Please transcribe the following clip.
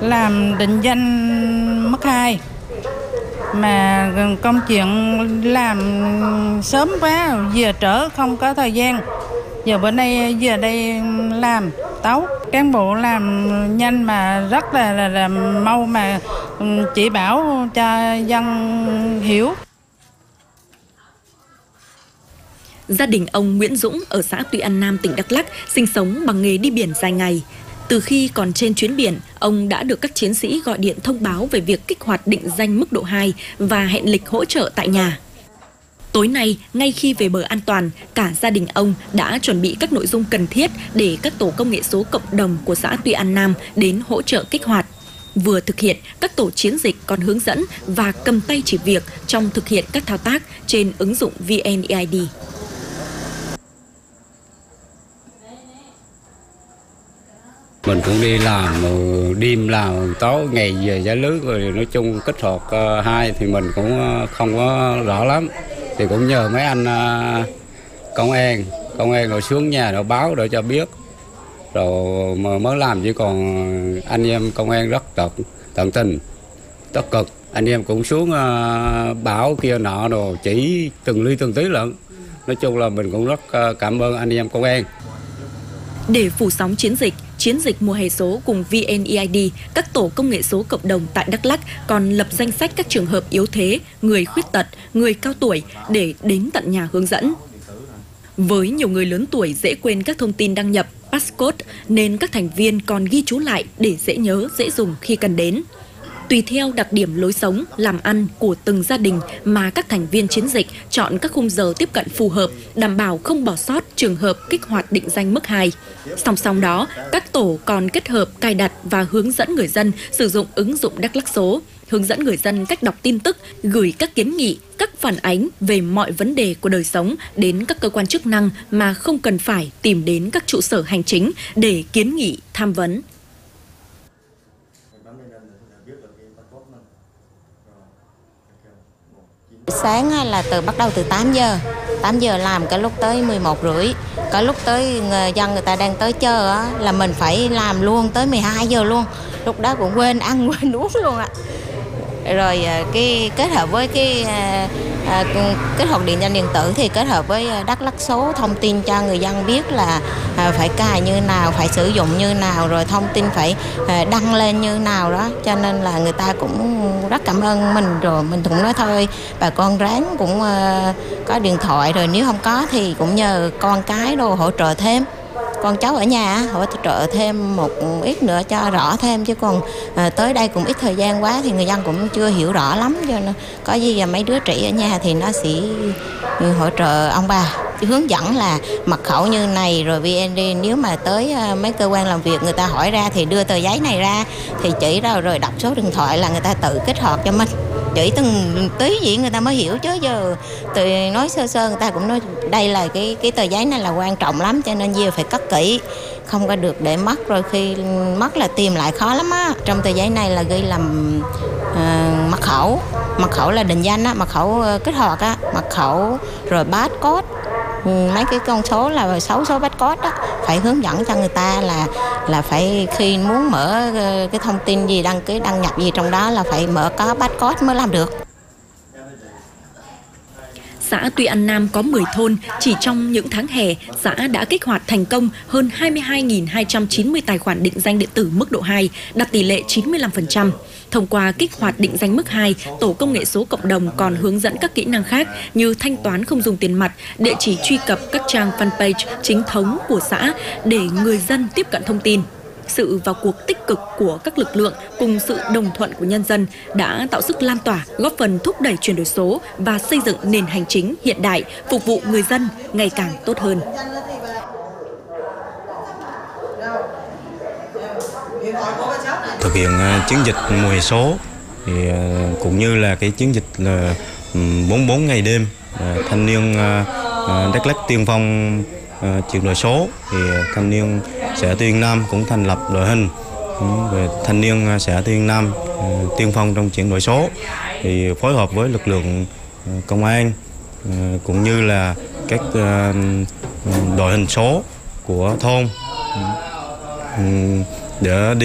làm định danh mức 2 mà công chuyện làm sớm quá, giờ trễ không có thời gian. Giờ bữa nay giờ đây làm tấu, cán bộ làm nhanh mà rất là mau, mà chỉ bảo cho dân hiểu. Gia đình ông Nguyễn Dũng ở xã Tuy An Nam, tỉnh Đắk Lắk sinh sống bằng nghề đi biển dài ngày. Từ khi còn trên chuyến biển, ông đã được các chiến sĩ gọi điện thông báo về việc kích hoạt định danh mức độ 2 và hẹn lịch hỗ trợ tại nhà. Tối nay, ngay khi về bờ an toàn, cả gia đình ông đã chuẩn bị các nội dung cần thiết để các tổ công nghệ số cộng đồng của xã Tuy An Nam đến hỗ trợ kích hoạt. Vừa thực hiện, các tổ chiến dịch còn hướng dẫn và cầm tay chỉ việc trong thực hiện các thao tác trên ứng dụng VNeID. Mình cũng đi làm, đêm làm tối ngày về giá lưới, rồi nói chung kích hoạt 2 thì mình cũng không có rõ lắm. Thì cũng nhờ mấy anh công an rồi xuống nhà rồi báo để cho biết. Rồi mà mới làm chứ còn anh em công an rất tận tình, tích cực. Anh em cũng xuống bảo kia nọ rồi chỉ từng ly từng tí lận. Nói chung là mình cũng rất cảm ơn anh em công an. Để phủ sóng chiến dịch mùa hè số cùng VNeID, các tổ công nghệ số cộng đồng tại Đắk Lắk còn lập danh sách các trường hợp yếu thế, người khuyết tật, người cao tuổi để đến tận nhà hướng dẫn. Với nhiều người lớn tuổi dễ quên các thông tin đăng nhập, passcode, nên các thành viên còn ghi chú lại để dễ nhớ, dễ dùng khi cần đến. Tùy theo đặc điểm lối sống, làm ăn của từng gia đình mà các thành viên chiến dịch chọn các khung giờ tiếp cận phù hợp, đảm bảo không bỏ sót trường hợp kích hoạt định danh mức 2. Song song đó, các tổ còn kết hợp cài đặt và hướng dẫn người dân sử dụng ứng dụng Đắk Lắk số, hướng dẫn người dân cách đọc tin tức, gửi các kiến nghị, các phản ánh về mọi vấn đề của đời sống đến các cơ quan chức năng mà không cần phải tìm đến các trụ sở hành chính để kiến nghị, tham vấn. Sáng là bắt đầu từ 8 giờ làm, cái lúc tới 11 rưỡi, cái lúc tới dân người ta đang tới chơi là mình phải làm luôn tới 12 giờ luôn, lúc đó cũng quên ăn quên uống luôn ạ. Rồi cái kết hợp với kết hợp định danh điện tử thì kết hợp với Đắk Lắk số, thông tin cho người dân biết là phải cài như nào, phải sử dụng như nào, rồi thông tin phải đăng lên như nào đó, cho nên là người ta cũng rất cảm ơn mình. Rồi mình cũng nói thôi bà con ráng cũng có điện thoại, rồi nếu không có thì cũng nhờ con cái đồ hỗ trợ thêm, con cháu ở nhà hỗ trợ thêm một ít nữa cho rõ thêm, chứ còn tới đây cũng ít thời gian quá thì người dân cũng chưa hiểu rõ lắm, cho nên có gì mấy đứa trẻ ở nhà thì nó sẽ hỗ trợ ông bà, hướng dẫn là mật khẩu như này, rồi VND nếu mà tới mấy cơ quan làm việc người ta hỏi ra thì đưa tờ giấy này ra thì chỉ rồi đọc số điện thoại là người ta tự kích hoạt cho mình. Chỉ từng tí gì người ta mới hiểu, chứ giờ từ nói sơ người ta cũng nói đây là cái tờ giấy này là quan trọng lắm, cho nên giờ phải cất kỹ, không có được để mất, rồi khi mất là tìm lại khó lắm á. Trong tờ giấy này là ghi làm mật khẩu là định danh á, mật khẩu kích hoạt á, mật khẩu rồi passcode, mấy cái con số là 6 số passcode đó, phải hướng dẫn cho người ta là phải khi muốn mở cái thông tin gì đăng ký đăng nhập gì trong đó là phải mở có passcode mới làm được. Xã Tuy An Nam có 10 thôn, chỉ trong những tháng hè, xã đã kích hoạt thành công hơn 22.290 tài khoản định danh điện tử mức độ 2, đạt tỷ lệ 95%. Thông qua kích hoạt định danh mức 2, tổ công nghệ số cộng đồng còn hướng dẫn các kỹ năng khác như thanh toán không dùng tiền mặt, địa chỉ truy cập các trang fanpage chính thống của xã để người dân tiếp cận thông tin. Sự vào cuộc tích cực của các lực lượng cùng sự đồng thuận của nhân dân đã tạo sức lan tỏa, góp phần thúc đẩy chuyển đổi số và xây dựng nền hành chính hiện đại, phục vụ người dân ngày càng tốt hơn. Thực hiện chiến dịch mùa hè số thì cũng như là cái chiến dịch là 44 ngày đêm thanh niên Đắk Lắk tiên phong chuyển đổi số, thì thanh niên xã Tuy An Nam cũng thành lập đội hình về thanh niên xã Tuy An Nam tiên phong trong chuyển đổi số, thì phối hợp với lực lượng công an cũng như là các đội hình số của thôn để đi